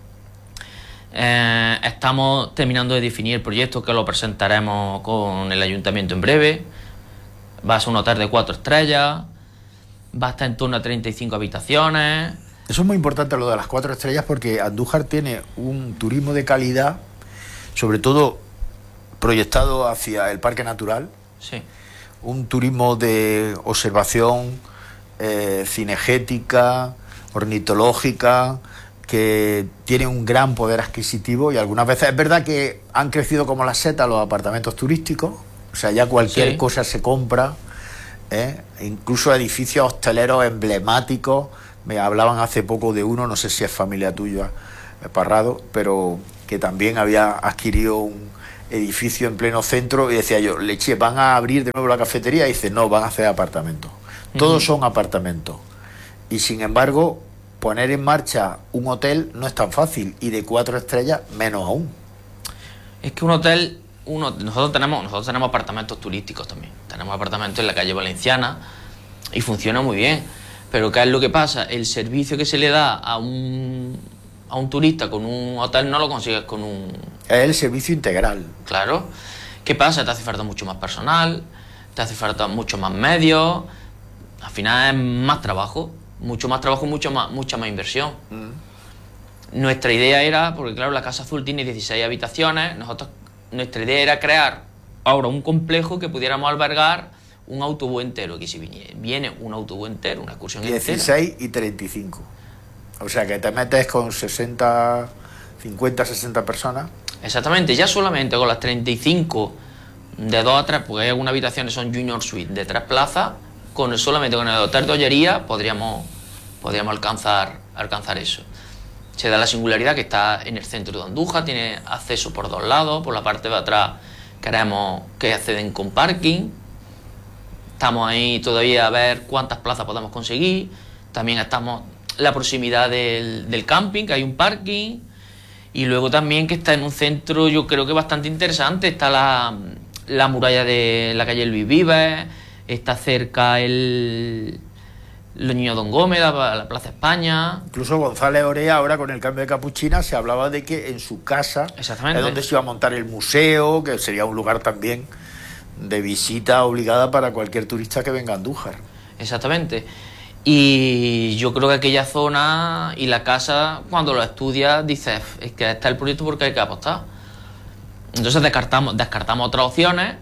Estamos terminando de definir el proyecto, que lo presentaremos con el ayuntamiento en breve. Va a ser un hotel de 4 estrellas, va a estar en torno a 35 habitaciones. Eso es muy importante, lo de las 4 estrellas, porque Andújar tiene un turismo de calidad, sobre todo proyectado hacia el parque natural. Sí. Un turismo de observación cinegética, ornitológica, que tiene un gran poder adquisitivo, y algunas veces es verdad que han crecido como las setas los apartamentos turísticos, O sea, ya cualquier Sí. cosa se compra, incluso edificios hosteleros emblemáticos. Me hablaban hace poco de uno, no sé si es familia tuya, Parrado, pero que también había adquirido un edificio en pleno centro, y decía yo, leche, ¿van a abrir de nuevo la cafetería? Y dice, no, van a hacer apartamentos. Todos son apartamentos. Y sin embargo, poner en marcha un hotel no es tan fácil, y de 4 estrellas menos aún. Es que un hotel, nosotros tenemos apartamentos turísticos también. Tenemos apartamentos en la calle Valenciana y funciona muy bien. Pero ¿qué es lo que pasa? El servicio que se le da a un turista con un hotel no lo consigues con un... Es el servicio integral. Claro. ¿Qué pasa? Te hace falta mucho más personal, te hace falta mucho más medios. Al final es más trabajo, mucha más inversión. Nuestra idea era, porque claro, la Casa Azul tiene 16 habitaciones, nuestra idea era crear ahora un complejo que pudiéramos albergar un autobús entero, que si viene un autobús entero, una excursión 16 entera. y 35. O sea que te metes con 50, 60 personas. Exactamente, ya solamente con las 35 de 2 a 3, porque hay algunas habitaciones son Junior Suite de 3 plazas, solamente con el hotel de Ollería podríamos alcanzar eso. Se da la singularidad que está en el centro de Andújar, tiene acceso por 2 lados, por la parte de atrás queremos que acceden con parking. Estamos ahí todavía a ver cuántas plazas podemos conseguir. También estamos en la proximidad del camping, que hay un parking. Y luego también que está en un centro, yo creo que bastante interesante. Está la muralla de la calle Luis Vives, está cerca los Niños Don Gómez, la Plaza España. Incluso González Orea, ahora con el cambio de capuchina, se hablaba de que en su casa Exactamente. es donde se iba a montar el museo, que sería un lugar también de visita obligada para cualquier turista que venga a Andújar. Exactamente. Y yo creo que aquella zona y la casa, cuando lo estudias, dices, es que está el proyecto porque hay que apostar. Entonces descartamos otras opciones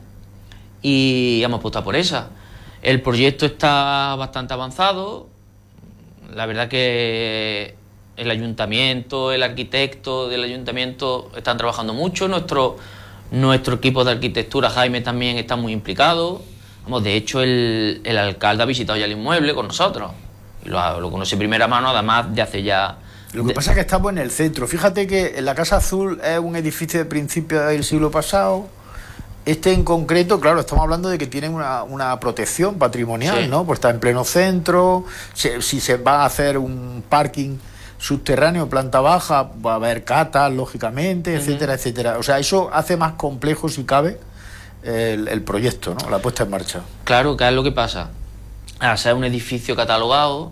y hemos apostado por esa. El proyecto está bastante avanzado. La verdad que el ayuntamiento, el arquitecto del ayuntamiento están trabajando mucho. Nuestro equipo de arquitectura, Jaime, también está muy implicado. De hecho, el alcalde ha visitado ya el inmueble con nosotros. Y lo conoce de primera mano, además de hace ya... Lo que pasa es que estamos en el centro. Fíjate que la Casa Azul es un edificio de principios del siglo pasado. Este en concreto, claro, estamos hablando de que tienen una protección patrimonial, Sí. ¿no? Pues está en pleno centro. Si se va a hacer un parking subterráneo, planta baja, va a haber catas, lógicamente, etcétera, etcétera. O sea, eso hace más complejo, si cabe, el proyecto, ¿no? La puesta en marcha. Claro, ¿qué es lo que pasa? Al ser un edificio catalogado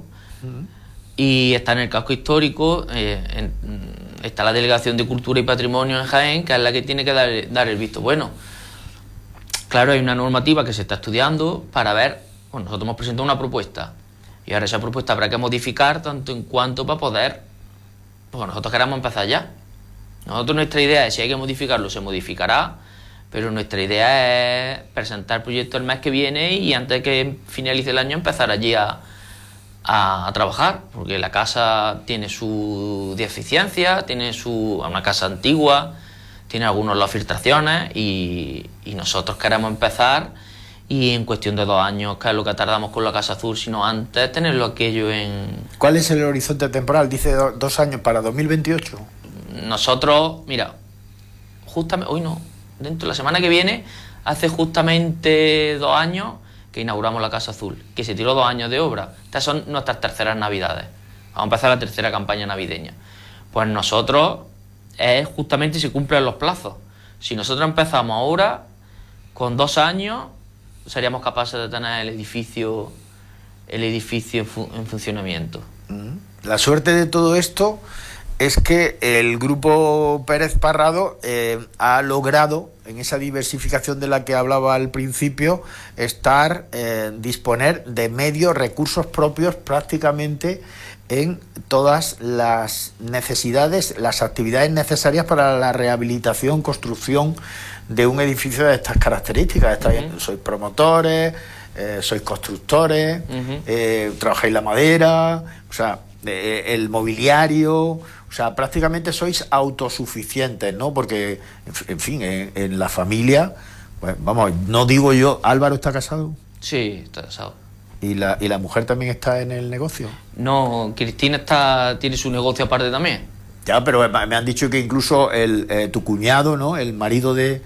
y está en el casco histórico, está la Delegación de Cultura y Patrimonio en Jaén, que es la que tiene que dar el visto bueno. Claro, hay una normativa que se está estudiando para ver, bueno, nosotros hemos presentado una propuesta y ahora esa propuesta habrá que modificar tanto en cuanto para poder, pues nosotros queremos empezar ya. Nuestra idea es, si hay que modificarlo, se modificará, pero nuestra idea es presentar el proyecto el mes que viene y antes de que finalice el año empezar allí a trabajar, porque la casa tiene su deficiencia, tiene una casa antigua, tiene algunas filtraciones y nosotros queremos empezar y en cuestión de 2 años, que es lo que tardamos con la Casa Azul, sino antes tenerlo aquello en... ¿Cuál es el horizonte temporal? Dice 2 años, para 2028. Nosotros, mira, justamente, hoy no, dentro de la semana que viene, hace justamente 2 años que inauguramos la Casa Azul, que se tiró 2 años de obra. Estas son nuestras terceras navidades. Vamos a empezar la tercera campaña navideña. Pues nosotros, justamente se cumplen los plazos. Si nosotros empezamos ahora, con 2 años, seríamos capaces de tener el edificio en funcionamiento. La suerte de todo esto es que el grupo Pérez Parrado ha logrado, en esa diversificación de la que hablaba al principio, disponer de medios, recursos propios prácticamente en todas las necesidades, las actividades necesarias para la rehabilitación, construcción de un edificio de estas características. Sois promotores, sois constructores, trabajáis la madera, o sea, el mobiliario, o sea, prácticamente sois autosuficientes, ¿no? Porque, en fin, en la familia, Pues vamos, no digo yo, ¿Álvaro está casado? Sí, está casado. ¿Y la mujer también está en el negocio? No, Cristina tiene su negocio aparte también. Ya, pero me han dicho que incluso tu cuñado, ¿no? El marido de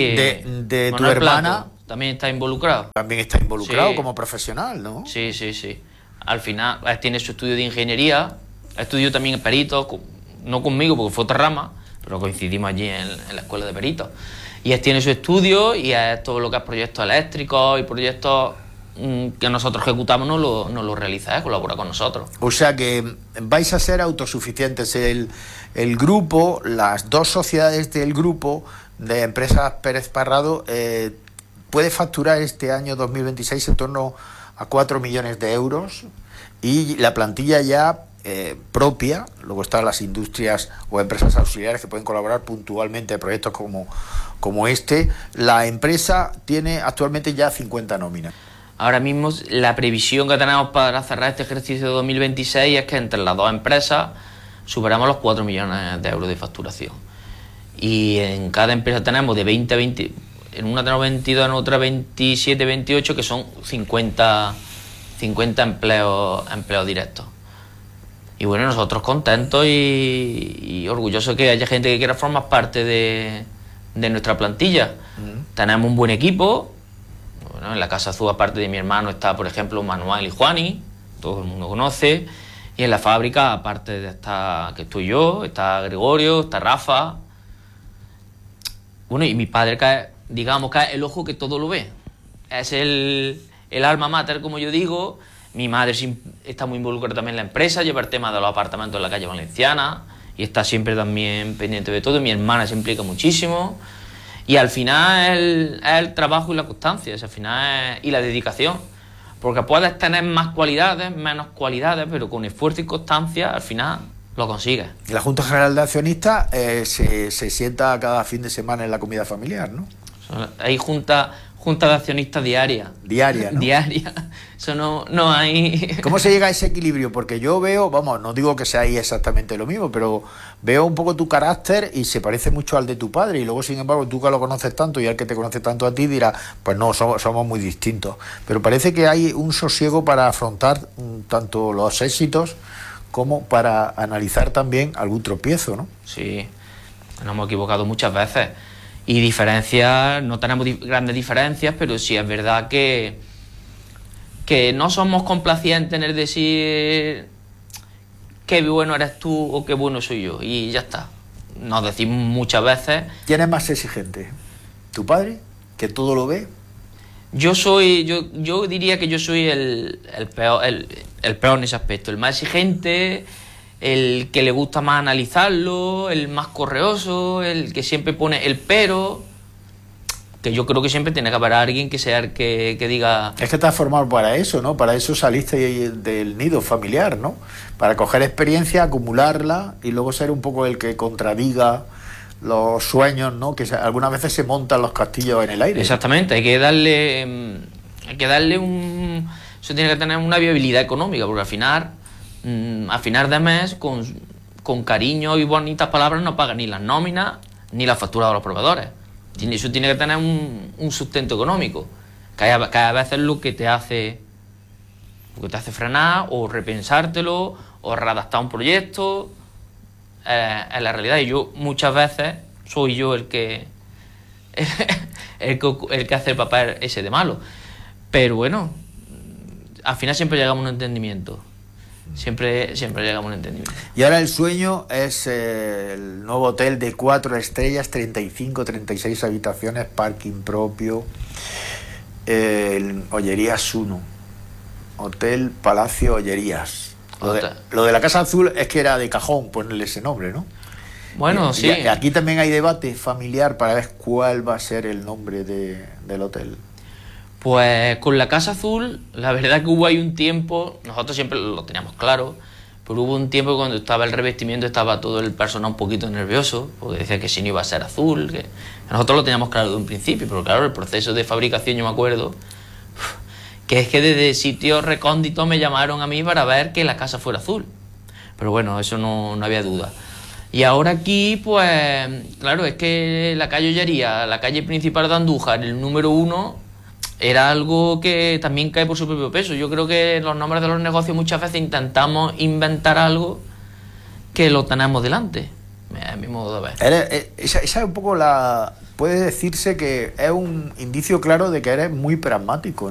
tu hermana... Plato, también está involucrado. También está involucrado, sí, como profesional, ¿no? Sí. Al final, tiene su estudio de ingeniería, estudió también perito, no conmigo porque fue otra rama, pero coincidimos allí en la escuela de peritos. Y él tiene su estudio y es todo lo que es proyectos eléctricos y proyectos que nosotros ejecutamos no lo realiza, colabora con nosotros. O sea que vais a ser autosuficientes. El grupo, las dos sociedades del grupo de empresas Pérez Parrado puede facturar este año 2026 en torno a 4 millones de euros y la plantilla ya propia, luego están las industrias o empresas auxiliares que pueden colaborar puntualmente en proyectos como este. La empresa tiene actualmente ya 50 nóminas. Ahora mismo la previsión que tenemos para cerrar este ejercicio de 2026 es que entre las dos empresas superamos los 4 millones de euros de facturación. Y en cada empresa tenemos de 20 a 20, en una tenemos 22, en otra 27, 28, que son 50 empleos directos. Y bueno, nosotros contentos y orgullosos que haya gente que quiera formar parte de nuestra plantilla. Tenemos un buen equipo. Bueno, en la Casa Azul, aparte de mi hermano, está, por ejemplo, Manuel y Juani, todo el mundo conoce. Y en la fábrica, aparte de que estoy yo, está Gregorio, está Rafa. Bueno, y mi padre, digamos que es el ojo que todo lo ve. Es el alma mater, como yo digo. Mi madre está muy involucrada también en la empresa, lleva el tema de los apartamentos en la calle Valenciana y está siempre también pendiente de todo. Mi hermana se implica muchísimo. Y al final es el trabajo y la constancia, al final y la dedicación. Porque puedes tener más cualidades, menos cualidades, pero con esfuerzo y constancia al final lo consigues. La Junta General de Accionistas se sienta cada fin de semana en la comida familiar, ¿no? Hay junta de accionistas diaria. Diaria, ¿no? Diaria. Eso no hay... ¿Cómo se llega a ese equilibrio? Porque yo veo, vamos, no digo que sea ahí exactamente lo mismo, pero veo un poco tu carácter y se parece mucho al de tu padre. Y luego, sin embargo, tú que lo conoces tanto y el que te conoce tanto a ti dirá, pues no, somos muy distintos. Pero parece que hay un sosiego para afrontar tanto los éxitos como para analizar también algún tropiezo, ¿no? Sí, nos hemos equivocado muchas veces. Y diferencias, no tenemos grandes diferencias, pero sí es verdad que no somos complacientes en el decir qué bueno eres tú o qué bueno soy yo, y ya está. Nos decimos muchas veces... ¿Quién es más exigente? ¿Tu padre? ¿Que todo lo ve? Yo diría que yo soy el peor en ese aspecto, el más exigente, el que le gusta más analizarlo, el más correoso, el que siempre pone el pero, que yo creo que siempre tiene que haber alguien que sea el que diga... Es que te has formado para eso, ¿no? Para eso saliste del nido familiar, ¿no? Para coger experiencia, acumularla y luego ser un poco el que contradiga los sueños, ¿no? Que algunas veces se montan los castillos en el aire. Exactamente, hay que darle eso tiene que tener una viabilidad económica, porque al final de mes, con cariño y bonitas palabras, no pagan ni las nóminas ni las facturas de los proveedores. Eso tiene que tener un sustento económico, que a veces es lo que te hace frenar o repensártelo o readaptar un proyecto. En la realidad, y yo muchas veces soy yo el que hace el papel ese de malo, pero bueno, al final siempre llegamos a un entendimiento. Siempre llegamos a un entendimiento. Y ahora el sueño es el nuevo hotel de 4 estrellas, 35, 36 habitaciones, parking propio, Ollerías 1, Hotel Palacio Ollerías. Lo de la Casa Azul es que era de cajón ponerle ese nombre, ¿no? Bueno, sí. Y aquí también hay debate familiar para ver cuál va a ser el nombre del hotel. Pues con la Casa Azul, la verdad que hubo ahí un tiempo, nosotros siempre lo teníamos claro, pero hubo un tiempo cuando estaba el revestimiento, estaba todo el personal un poquito nervioso, porque decía que si no iba a ser azul, que nosotros lo teníamos claro de un principio, pero claro, el proceso de fabricación, yo me acuerdo, que es que desde sitios recónditos me llamaron a mí para ver que la casa fuera azul. Pero bueno, eso no había duda. Y ahora aquí, pues, claro, es que la calle Ollería, la calle principal de Andújar, el número 1, era algo que también cae por su propio peso. Yo creo que los nombres de los negocios muchas veces intentamos inventar algo que lo tenemos delante, es mi modo de ver. Esa es un poco puede decirse que es un indicio claro de que eres muy pragmático.